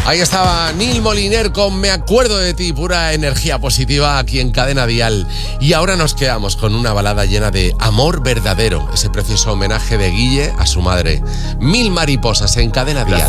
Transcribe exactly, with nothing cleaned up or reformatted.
Ahí estaba Neil Moliner con Me acuerdo de ti, pura energía positiva aquí en Cadena Dial. Y ahora nos quedamos con una balada llena de amor verdadero, ese precioso homenaje de Guille a su madre. Mil mariposas en Cadena Dial.